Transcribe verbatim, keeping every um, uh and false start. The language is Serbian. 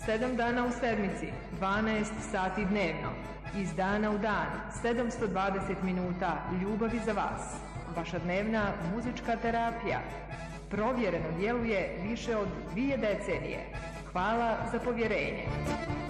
sedam dana u sedmici, dvanaest sati dnevno, iz dana u dan, sedamsto dvadeset minuta ljubavi za vas. Vaša dnevna muzička terapija. Provjereno djeluje više od dvije decenije. Hvala za povjerenje.